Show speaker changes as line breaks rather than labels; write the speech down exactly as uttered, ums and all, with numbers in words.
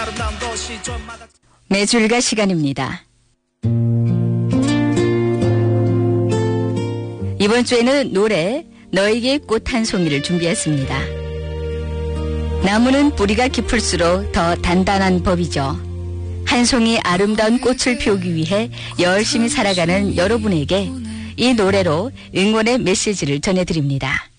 매주일가 시간입니다. 이번 주에는 노래 너에게 꽃 한 송이를 준비했습니다. 나무는 뿌리가 깊을수록 더 단단한 법이죠. 한 송이 아름다운 꽃을 피우기 위해 열심히 살아가는 여러분에게 이 노래로 응원의 메시지를 전해드립니다.